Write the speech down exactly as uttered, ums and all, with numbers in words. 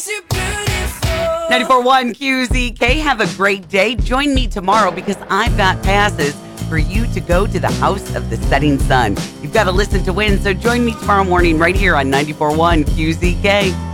ninety-four point one Q Z K. Have a great day. Join me tomorrow because I've got passes for you to go to the House of the Setting Sun. You've got to listen to win, so join me tomorrow morning right here on ninety-four point one Q Z K.